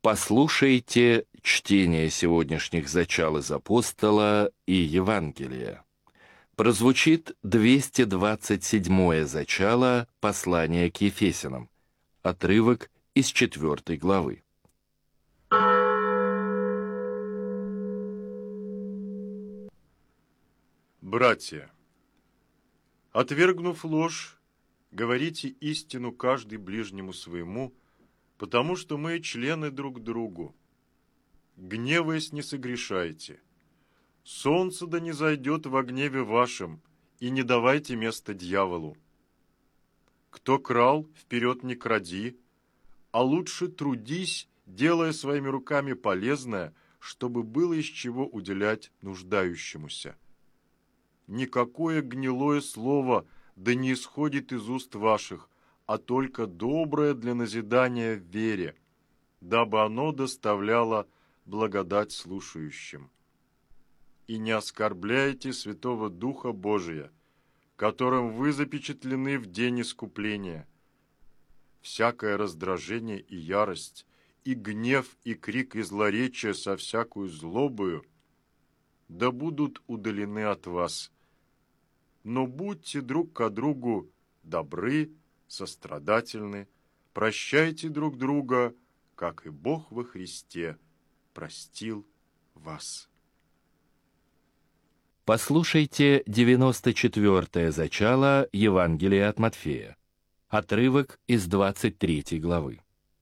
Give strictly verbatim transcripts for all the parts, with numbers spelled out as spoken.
Послушайте чтение сегодняшних зачал из Апостола и Евангелия. Прозвучит двести двадцать седьмое зачало послания к Ефесянам, отрывок из четвёртой главы. Братья, отвергнув ложь, говорите истину каждый ближнему своему, потому что мы члены друг другу. Гневаясь, не согрешайте. Солнце да не зайдет во гневе вашем, и не давайте места дьяволу. Кто крал, вперед не кради, а лучше трудись, делая своими руками полезное, чтобы было из чего уделять нуждающемуся. Никакое гнилое слово да не исходит из уст ваших, а только доброе для назидания в вере, дабы оно доставляло благодать слушающим. И не оскорбляйте Святого Духа Божия, которым вы запечатлены в день искупления. Всякое раздражение и ярость, и гнев, и крик, и злоречие со всякую злобою да будут удалены от вас. Но будьте друг ко другу добры, сострадательны, прощайте друг друга, как и Бог во Христе простил вас. Послушайте девяносто четвёртое зачало Евангелия от Матфея, отрывок из двадцать третьей главы.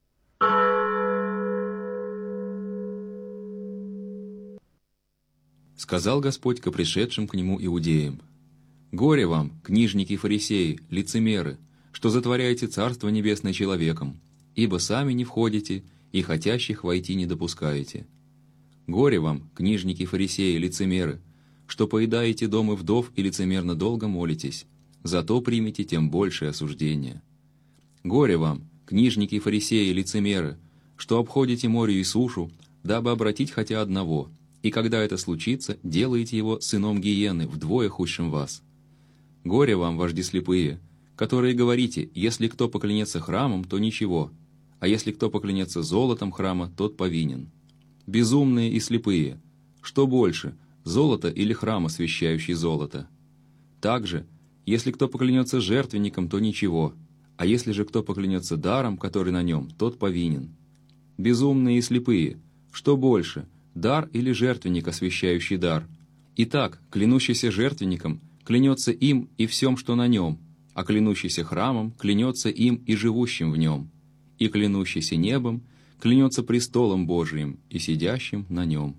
Сказал Господь ко пришедшим к Нему иудеям: «Горе вам, книжники и фарисеи, лицемеры, что затворяете Царство Небесное человеком, ибо сами не входите и хотящих войти не допускаете. Горе вам, книжники и фарисеи, лицемеры, что поедаете дома вдов и лицемерно долго молитесь, зато примите тем большее осуждение. Горе вам, книжники и фарисеи, лицемеры, что обходите море и сушу, дабы обратить хотя одного, и когда это случится, делаете его сыном гиены, вдвое худшим вас. Горе вам, вожди слепые, которые говорите: если кто поклянется храмом, то ничего, а если кто поклянется золотом храма, тот повинен. Безумные и слепые, что больше, золото или храм, освящающий золото? Также, если кто поклянется жертвенником, то ничего, а если же кто поклянется даром, который на нем, тот повинен. Безумные и слепые, что больше, дар или жертвенник, освящающий дар? Итак, клянущийся жертвенником клянется им и всем, что на нем, а клянущийся храмом клянется им и живущим в нем, и клянущийся небом клянется престолом Божиим и сидящим на нем».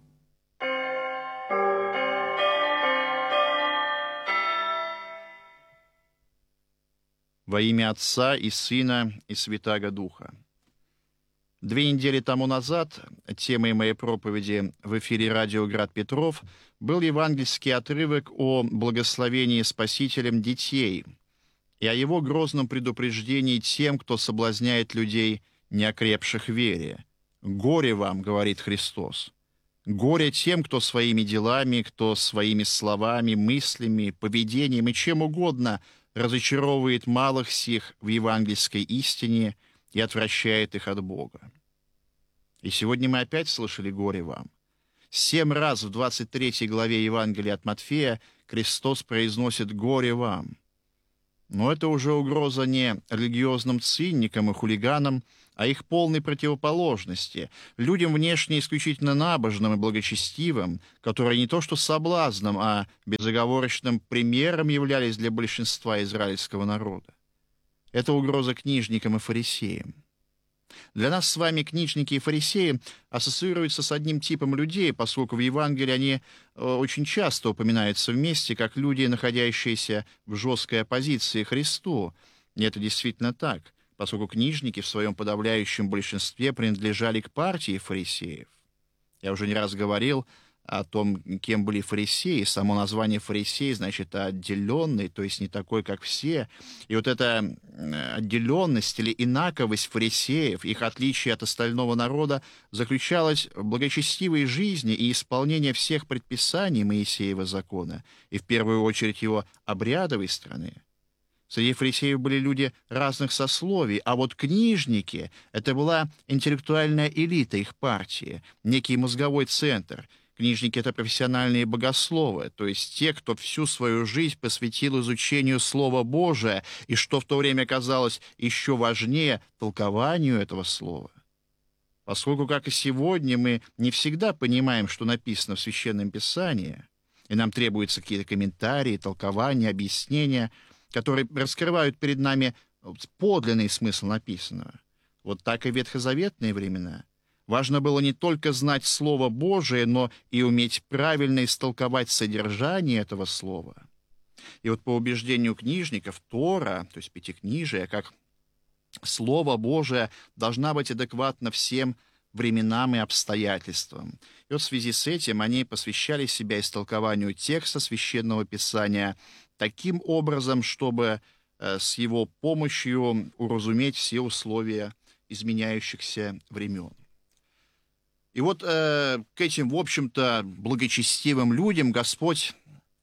Во имя Отца и Сына и Святаго Духа. Две недели тому назад темой моей проповеди в эфире радио «Град Петров» был евангельский отрывок о благословении Спасителем детей и о его грозном предупреждении тем, кто соблазняет людей, неокрепших в вере. «Горе вам, — говорит Христос, — горе тем, кто своими делами, кто своими словами, мыслями, поведением и чем угодно разочаровывает малых сих в евангельской истине и отвращает их от Бога». И сегодня мы опять слышали «горе вам». Семь раз в двадцать третьей главе Евангелия от Матфея Христос произносит «горе вам». Но это уже угроза не религиозным циникам и хулиганам, а их полной противоположности, людям внешне исключительно набожным и благочестивым, которые не то что соблазном, а безоговорочным примером являлись для большинства израильского народа. Это угроза книжникам и фарисеям. Для нас с вами книжники и фарисеи ассоциируются с одним типом людей, поскольку в Евангелии они очень часто упоминаются вместе, как люди, находящиеся в жесткой оппозиции Христу. И это действительно так, поскольку книжники в своем подавляющем большинстве принадлежали к партии фарисеев. Я уже не раз говорил о том, кем были фарисеи. Само название фарисей значит отделенный, то есть не такой, как все. И вот эта отделенность или инаковость фарисеев, их отличие от остального народа, заключалась в благочестивой жизни и исполнении всех предписаний Моисеева закона, и в первую очередь его обрядовой стороны. Среди фарисеев были люди разных сословий, а вот книжники — это была интеллектуальная элита их партии, некий мозговой центр. Книжники — это профессиональные богословы, то есть те, кто всю свою жизнь посвятил изучению Слова Божия, и, что в то время казалось еще важнее, толкованию этого слова. Поскольку, как и сегодня, мы не всегда понимаем, что написано в Священном Писании, и нам требуются какие-то комментарии, толкования, объяснения, которые раскрывают перед нами подлинный смысл написанного. Вот так и в ветхозаветные времена. Важно было не только знать Слово Божие, но и уметь правильно истолковать содержание этого слова. И вот по убеждению книжников, Тора, то есть Пятикнижие, как Слово Божие, должна быть адекватна всем временам и обстоятельствам. И вот в связи с этим они посвящали себя истолкованию текста Священного Писания таким образом, чтобы э, с его помощью уразуметь все условия изменяющихся времен. И вот э, к этим, в общем-то, благочестивым людям Господь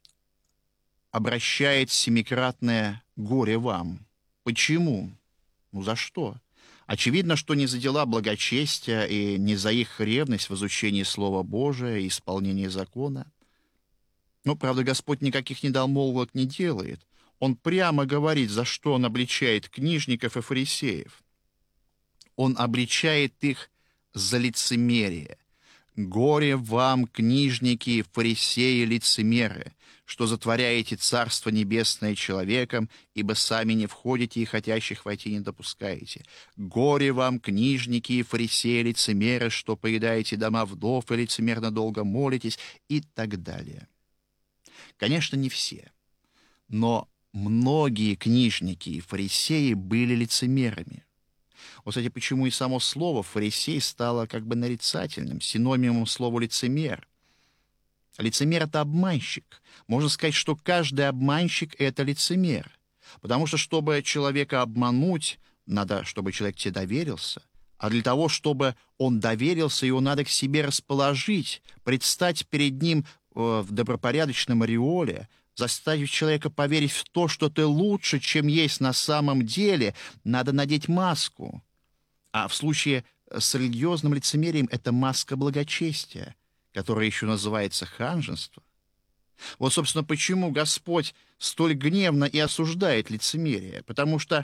обращает семикратное «горе вам». Почему? Ну, за что? Очевидно, что не за дела благочестия и не за их ревность в изучении Слова Божия и исполнении закона. Но, правда, Господь никаких недомолвок не делает. Он прямо говорит, за что Он обличает книжников и фарисеев. Он обличает их за лицемерие. «Горе вам, книжники, фарисеи, лицемеры, что затворяете Царство Небесное человеком, ибо сами не входите и хотящих войти не допускаете. Горе вам, книжники и фарисеи, лицемеры, что поедаете дома вдов и лицемерно долго молитесь», и так далее. Конечно, не все, но многие книжники и фарисеи были лицемерами. Вот, кстати, почему и само слово «фарисей» стало как бы нарицательным, синонимом слова «лицемер». Лицемер — это обманщик. Можно сказать, что каждый обманщик — это лицемер. Потому что, чтобы человека обмануть, надо, чтобы человек тебе доверился. А для того, чтобы он доверился, его надо к себе расположить, предстать перед ним в добропорядочном ореоле, заставить человека поверить в то, что ты лучше, чем есть на самом деле, надо надеть маску. А в случае с религиозным лицемерием это маска благочестия, которая еще называется ханжество. Вот, собственно, почему Господь столь гневно и осуждает лицемерие, потому что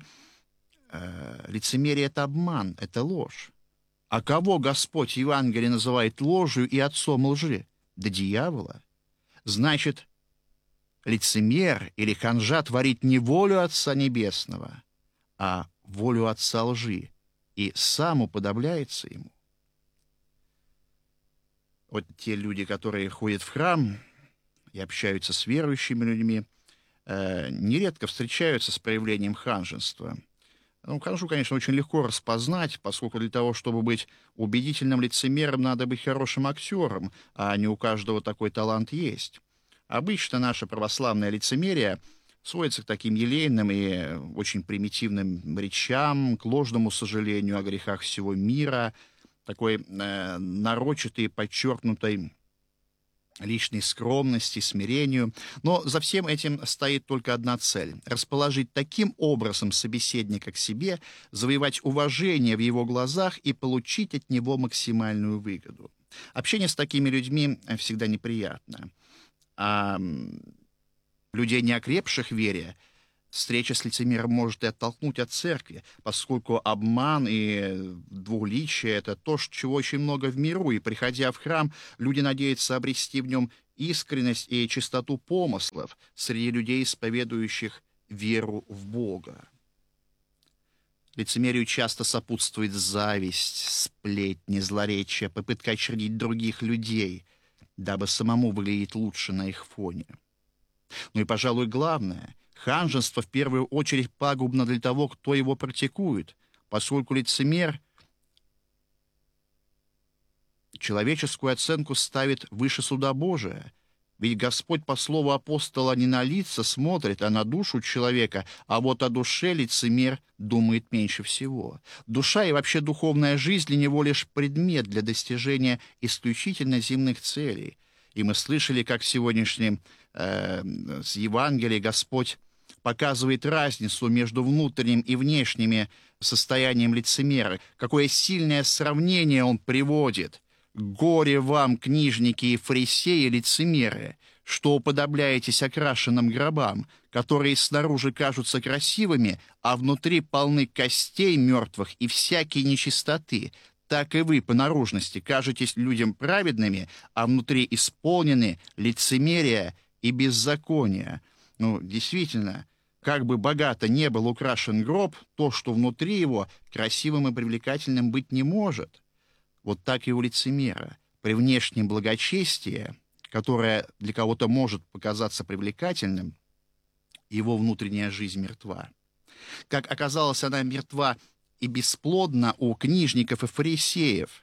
э, лицемерие — это обман, это ложь. А кого Господь в Евангелии называет ложью и отцом лжи? Да дьявола. Значит, лицемер или ханжа творит не волю Отца Небесного, а волю Отца лжи, и сам уподобляется ему. Вот те люди, которые ходят в храм и общаются с верующими людьми, э, нередко встречаются с проявлением ханжества. Ну, ханжу, конечно, очень легко распознать, поскольку для того, чтобы быть убедительным лицемером, надо быть хорошим актером, а не у каждого такой талант есть. Обычно наше православное лицемерие сводится к таким елейным и очень примитивным речам, к ложному сожалению о грехах всего мира, такой э, нарочатой, подчеркнутой личной скромности, смирению. Но за всем этим стоит только одна цель — расположить таким образом собеседника к себе, завоевать уважение в его глазах и получить от него максимальную выгоду. Общение с такими людьми всегда неприятно. А людей, не окрепших в вере, встреча с лицемером может и оттолкнуть от церкви, поскольку обман и двуличие — это то, чего очень много в миру, и, приходя в храм, люди надеются обрести в нем искренность и чистоту помыслов среди людей, исповедующих веру в Бога. Лицемерию часто сопутствует зависть, сплетни, злоречие, попытка очернить других людей, дабы самому выглядеть лучше на их фоне. Ну и, пожалуй, главное — ханжество в первую очередь пагубно для того, кто его практикует, поскольку лицемер человеческую оценку ставит выше суда Божия. Ведь Господь, по слову апостола, не на лица смотрит, а на душу человека, а вот о душе лицемер думает меньше всего. Душа и вообще духовная жизнь для него лишь предмет для достижения исключительно земных целей. И мы слышали, как в сегодняшнем э, с Евангелия Господь показывает разницу между внутренним и внешними состоянием лицемера. Какое сильное сравнение он приводит. «Горе вам, книжники и фарисеи, лицемеры, что уподобляетесь окрашенным гробам, которые снаружи кажутся красивыми, а внутри полны костей мертвых и всякой нечистоты. Так и вы по наружности кажетесь людям праведными, а внутри исполнены лицемерия и беззакония». Ну, действительно, как бы богато не был украшен гроб, то, что внутри его красивым и привлекательным быть не может. Вот так и у лицемера. При внешнем благочестии, которое для кого-то может показаться привлекательным, его внутренняя жизнь мертва. Как оказалось, она мертва и бесплодна у книжников и фарисеев,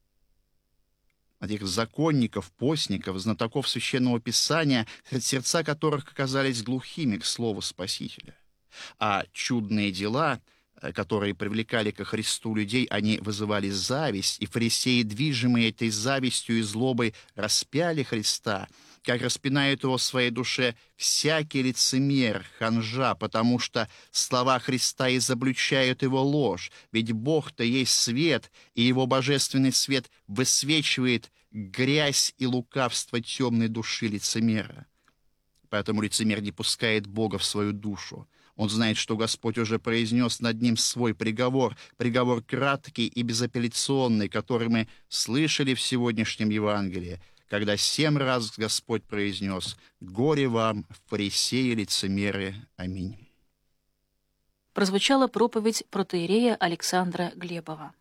этих законников, постников, знатоков Священного Писания, сердца которых оказались глухими к слову Спасителя. А чудные дела, которые привлекали ко Христу людей, они вызывали зависть, и фарисеи, движимые этой завистью и злобой, распяли Христа, как распинают его в своей душе всякий лицемер, ханжа, потому что слова Христа изобличают его ложь, ведь Бог-то есть свет, и его божественный свет высвечивает грязь и лукавство темной души лицемера. Поэтому лицемер не пускает Бога в свою душу. Он знает, что Господь уже произнес над ним свой приговор, приговор краткий и безапелляционный, который мы слышали в сегодняшнем Евангелии, когда семь раз Господь произнес: «Горе вам, фарисеи, лицемеры, аминь». Прозвучала проповедь протоиерея Александра Глебова.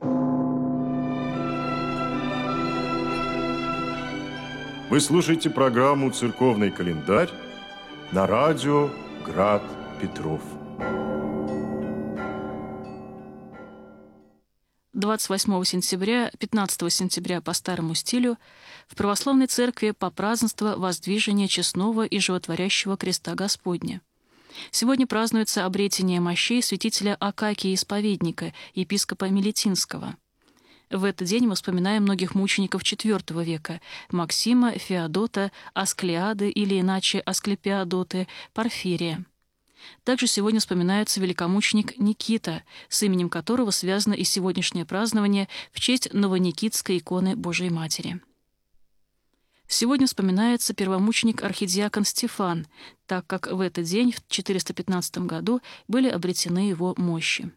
Вы слушаете программу «Церковный календарь» на радио «Град Петров». двадцать восьмого сентября, пятнадцатого сентября по старому стилю в Православной Церкви попразднество воздвижения честного и животворящего креста Господня. Сегодня празднуется обретение мощей святителя Акакия Исповедника, епископа Мелитинского. В этот день мы вспоминаем многих мучеников четвёртого века – Максима, Феодота, Асклеады или иначе Асклепиадоты, Порфирия. Также сегодня вспоминается великомученик Никита, с именем которого связано и сегодняшнее празднование в честь новоникитской иконы Божией Матери. Сегодня вспоминается первомученик архидиакон Стефан, так как в этот день, в четыреста пятнадцатом году, были обретены его мощи.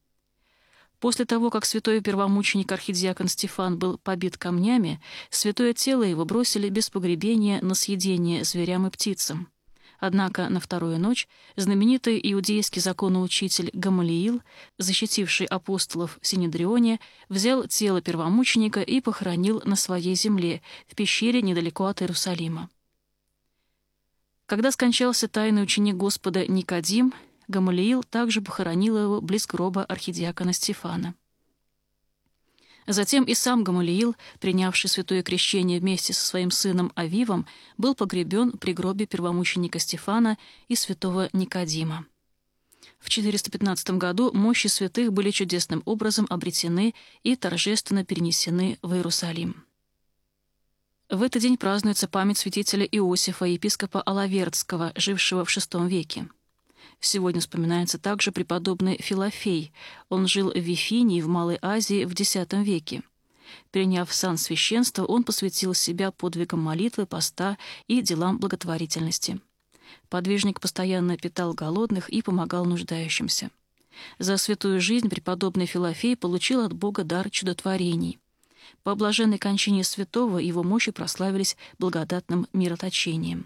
После того, как святой первомученик архидиакон Стефан был побит камнями, святое тело его бросили без погребения на съедение зверям и птицам. Однако на вторую ночь знаменитый иудейский законоучитель Гамалиил, защитивший апостолов в Синедрионе, взял тело первомученика и похоронил на своей земле, в пещере недалеко от Иерусалима. Когда скончался тайный ученик Господа Никодим, Гамалиил также похоронил его близ гроба архидиакона Стефана. Затем и сам Гамалиил, принявший святое крещение вместе со своим сыном Авивом, был погребен при гробе первомученика Стефана и святого Никодима. В четыреста пятнадцатом году мощи святых были чудесным образом обретены и торжественно перенесены в Иерусалим. В этот день празднуется память святителя Иосифа, епископа Алавердского, жившего в шестом веке. Сегодня вспоминается также преподобный Филофей. Он жил в Вифинии, в Малой Азии, в десятом веке. Приняв сан священства, он посвятил себя подвигам молитвы, поста и делам благотворительности. Подвижник постоянно питал голодных и помогал нуждающимся. За святую жизнь преподобный Филофей получил от Бога дар чудотворений. По блаженной кончине святого его мощи прославились благодатным мироточением.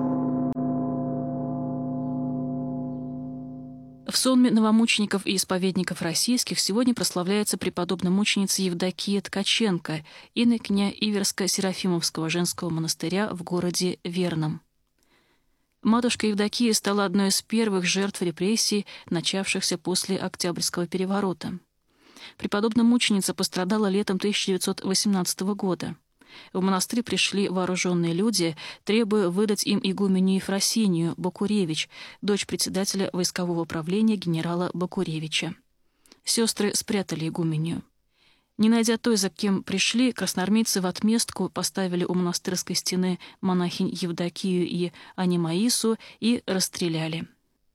В сонме новомучеников и исповедников российских сегодня прославляется преподобная мученица Евдокия Ткаченко, инокиня Иверско-Серафимовского женского монастыря в городе Верном. Матушка Евдокия стала одной из первых жертв репрессий, начавшихся после Октябрьского переворота. Преподобная мученица пострадала летом тысяча девятьсот восемнадцатого года. В монастырь пришли вооруженные люди, требуя выдать им игуменю Ефросинию Бакуревич, дочь председателя войскового правления генерала Бакуревича. Сестры спрятали игуменью. Не найдя той, за кем пришли, красноармейцы в отместку поставили у монастырской стены монахинь Евдокию и Анимаису и расстреляли.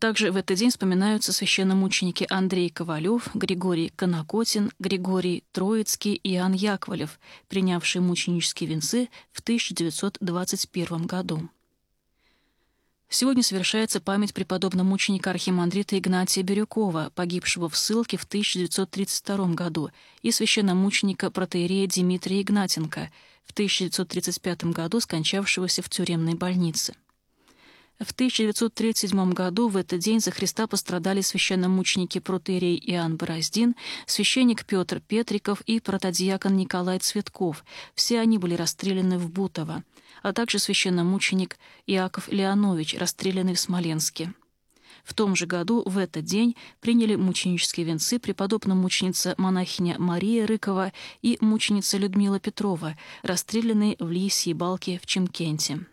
Также в этот день вспоминаются священномученики Андрей Ковалев, Григорий Конокотин, Григорий Троицкий и Иоанн Яковлев, принявшие мученические венцы в тысяча девятьсот двадцать первом году. Сегодня совершается память преподобного мученика архимандрита Игнатия Бирюкова, погибшего в ссылке в тысяча девятьсот тридцать втором году, и священномученика протоиерея Дмитрия Игнатенко, в тысяча девятьсот тридцать пятом году скончавшегося в тюремной больнице. В тысяча девятьсот тридцать седьмом году в этот день за Христа пострадали священномученики протоиерей Иоанн Бороздин, священник Петр Петриков и протодиакон Николай Цветков. Все они были расстреляны в Бутово, а также священномученик Иаков Леонович, расстрелянный в Смоленске. В том же году, в этот день, приняли мученические венцы преподобная мученица-монахиня Мария Рыкова и мученица Людмила Петрова, расстрелянные в Лисьей Балке в Чимкенте.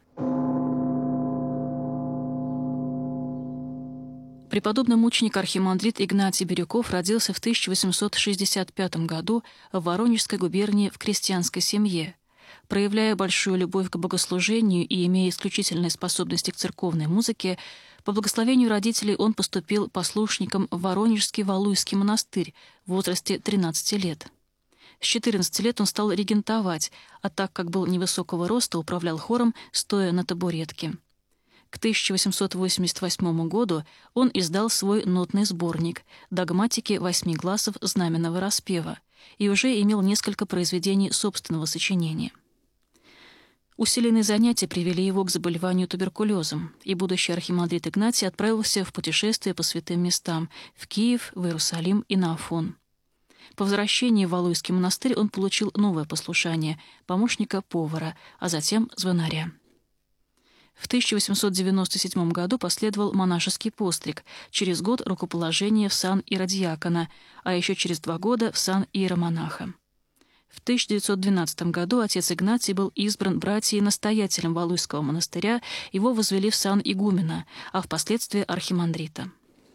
Преподобный мученик архимандрит Игнатий Бирюков родился в тысяча восемьсот шестьдесят пятом году в Воронежской губернии в крестьянской семье. Проявляя большую любовь к богослужению и имея исключительные способности к церковной музыке, по благословению родителей он поступил послушником в Воронежский Валуйский монастырь в возрасте тринадцати лет. С четырнадцати лет он стал регентовать, а так как был невысокого роста, управлял хором, стоя на табуретке. К тысяча восемьсот восемьдесят восьмому году он издал свой нотный сборник «Догматики восьми гласов знаменного распева» и уже имел несколько произведений собственного сочинения. Усиленные занятия привели его к заболеванию туберкулезом, и будущий архимандрит Игнатий отправился в путешествие по святым местам в Киев, в Иерусалим и на Афон. По возвращении в Валуйский монастырь он получил новое послушание — помощника повара, а затем звонаря. В тысяча восемьсот девяносто седьмом году последовал монашеский постриг, через год рукоположение в сан иродиакона, а еще через два года в сан иеромонаха. В тысяча девятьсот двенадцатом году отец Игнатий был избран братьей-настоятелем Валуйского монастыря, его возвели в сан игумена, а впоследствии архимандрита.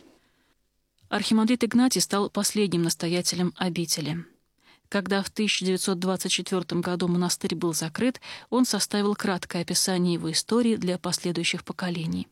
Архимандрит Игнатий стал последним настоятелем обители. Когда в тысяча девятьсот двадцать четвёртом году монастырь был закрыт, он составил краткое описание его истории для последующих поколений.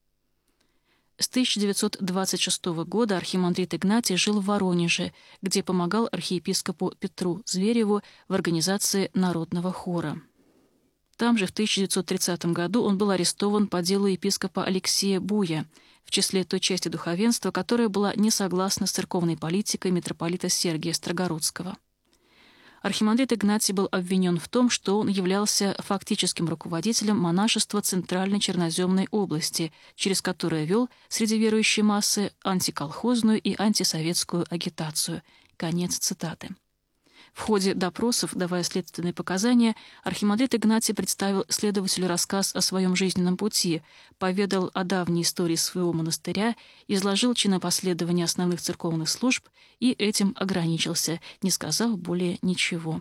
С тысяча девятьсот двадцать шестого года архимандрит Игнатий жил в Воронеже, где помогал архиепископу Петру Звереву в организации народного хора. Там же в тысяча девятьсот тридцатом году он был арестован по делу епископа Алексея Буя, в числе той части духовенства, которая была не согласна с церковной политикой митрополита Сергия Строгородского. Архимандрит Игнатий был обвинен в том, что он являлся фактическим руководителем монашества Центральной Черноземной области, через которое вел среди верующей массы антиколхозную и антисоветскую агитацию. Конец цитаты. В ходе допросов, давая следственные показания, архимандрит Игнатий представил следователю рассказ о своем жизненном пути, поведал о давней истории своего монастыря, изложил чинопоследование основных церковных служб и этим ограничился, не сказав более ничего.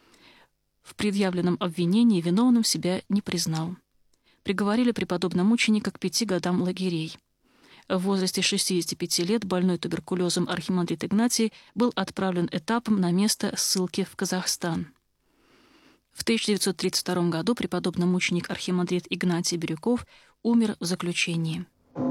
В предъявленном обвинении виновным себя не признал. Приговорили преподобного мученика к пяти годам лагерей. В возрасте шестидесяти пяти лет больной туберкулезом архимандрит Игнатий был отправлен этапом на место ссылки в Казахстан. В тысяча девятьсот тридцать втором году преподобный мученик архимандрит Игнатий Бирюков умер в заключении.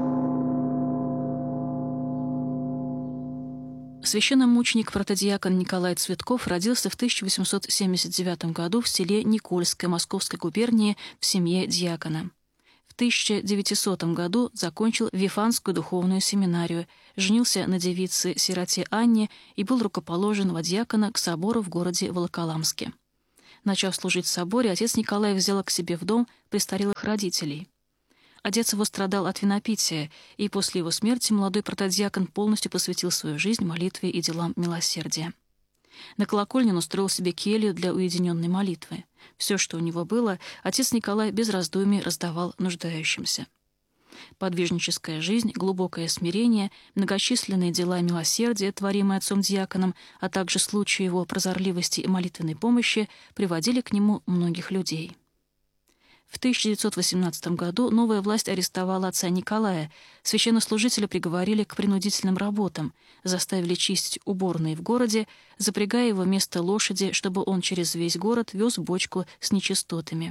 Священномученик протодиакон Николай Цветков родился в тысяча восемьсот семьдесят девятом году в селе Никольское Московской губернии в семье диакона. В тысяча девятисотом году закончил Вифанскую духовную семинарию, женился на девице-сироте Анне и был рукоположен во диакона к собору в городе Волоколамске. Начав служить в соборе, отец Николай взял к себе в дом престарелых родителей. Отец его страдал от винопития, и после его смерти молодой протодиакон полностью посвятил свою жизнь молитве и делам милосердия. На колокольне он устроил себе келью для уединенной молитвы. Все, что у него было, отец Николай без раздумий раздавал нуждающимся. Подвижническая жизнь, глубокое смирение, многочисленные дела милосердия, творимые отцом-диаконом, а также случаи его прозорливости и молитвенной помощи приводили к нему многих людей. В тысяча девятьсот восемнадцатом году новая власть арестовала отца Николая, священнослужителя приговорили к принудительным работам, заставили чистить уборные в городе, запрягая его вместо лошади, чтобы он через весь город вез бочку с нечистотами.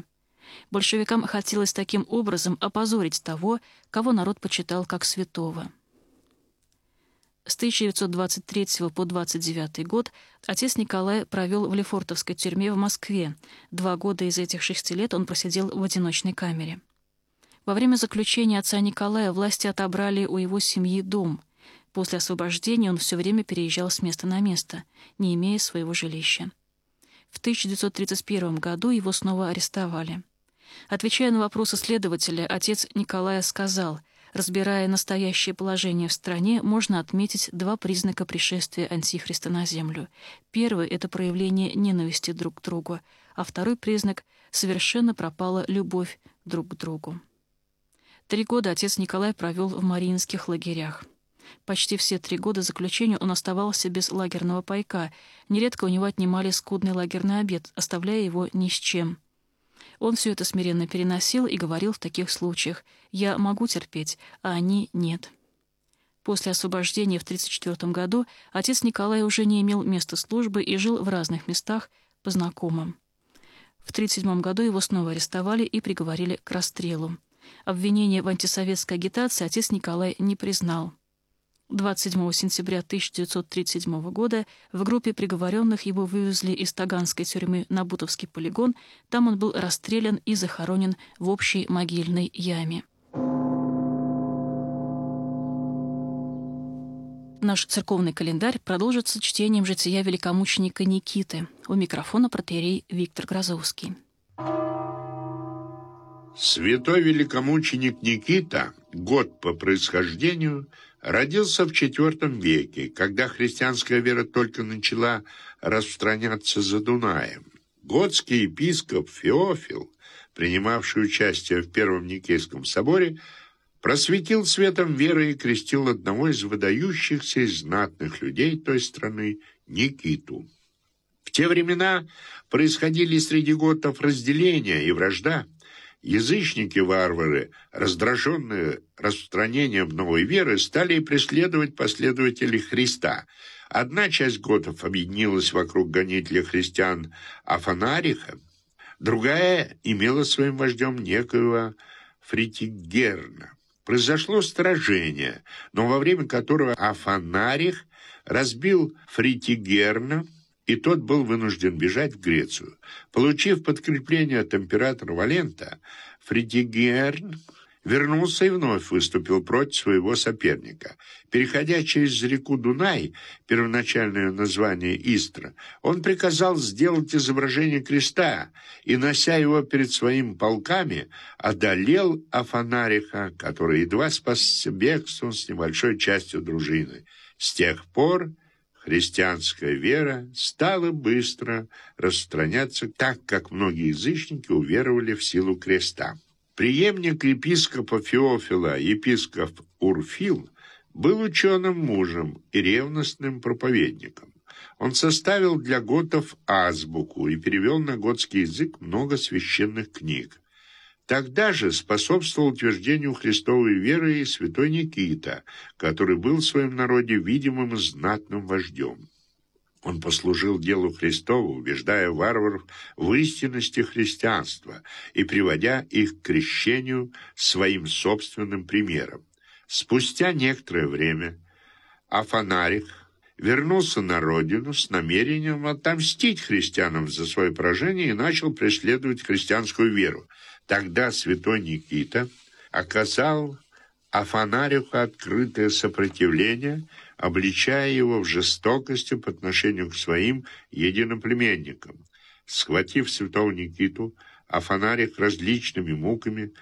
Большевикам хотелось таким образом опозорить того, кого народ почитал как святого. С тысяча девятьсот двадцать третьего по двадцать девятый год отец Николай провел в Лефортовской тюрьме в Москве. Два года из этих шести лет он просидел в одиночной камере. Во время заключения отца Николая власти отобрали у его семьи дом. После освобождения он все время переезжал с места на место, не имея своего жилища. В тысяча девятьсот тридцать первом году его снова арестовали. Отвечая на вопросы следователя, отец Николая сказал: разбирая настоящее положение в стране, можно отметить два признака пришествия Антихриста на землю. Первый — это проявление ненависти друг к другу, а второй признак — совершенно пропала любовь друг к другу. Три года отец Николай провел в мариинских лагерях. Почти все три года заключения он оставался без лагерного пайка. Нередко у него отнимали скудный лагерный обед, оставляя его ни с чем. Он все это смиренно переносил и говорил в таких случаях: «Я могу терпеть, а они нет». После освобождения в тысяча девятьсот тридцать четвёртом году отец Николай уже не имел места службы и жил в разных местах по знакомым. В тысяча девятьсот тридцать седьмом году его снова арестовали и приговорили к расстрелу. Обвинение в антисоветской агитации отец Николай не признал. двадцать седьмого сентября тысяча девятьсот тридцать седьмого года в группе приговоренных его вывезли из Таганской тюрьмы на Бутовский полигон. Там он был расстрелян и захоронен в общей могильной яме. Наш церковный календарь продолжится чтением жития великомученика Никиты. У микрофона протоиерей Виктор Грозовский. Святой великомученик Никита, год по происхождению, родился в четвёртом веке, когда христианская вера только начала распространяться за Дунаем. Готский епископ Феофил, принимавший участие в Первом Никейском соборе, просветил светом веры и крестил одного из выдающихся и знатных людей той страны, Никиту. В те времена происходили среди готов разделения и вражда. Язычники-варвары, раздраженные распространением новой веры, стали преследовать последователей Христа. Одна часть готов объединилась вокруг гонителя христиан Афанариха, другая имела своим вождем некоего Фритигерна. Произошло сражение, но во время которого Афанарих разбил Фритигерна, и тот был вынужден бежать в Грецию. Получив подкрепление от императора Валента, Фритигерн вернулся и вновь выступил против своего соперника. Переходя через реку Дунай, первоначальное название Истра, он приказал сделать изображение креста и, нося его перед своими полками, одолел Афанариха, который едва спасся бегством с небольшой частью дружины. С тех пор христианская вера стала быстро распространяться, так как многие язычники уверовали в силу креста. Преемник епископа Феофила, епископ Урфил, был ученым мужем и ревностным проповедником. Он составил для готов азбуку и перевел на готский язык много священных книг. Тогда же способствовал утверждению христовой веры и святой Никита, который был в своем народе видимым и знатным вождем. Он послужил делу Христову, убеждая варваров в истинности христианства и приводя их к крещению своим собственным примером. Спустя некоторое время Афанарих вернулся на родину с намерением отомстить христианам за свое поражение и начал преследовать христианскую веру. Тогда святой Никита оказал Афанариху открытое сопротивление, обличая его в жестокости по отношению к своим единоплеменникам. Схватив святого Никиту, Афанарих различными муками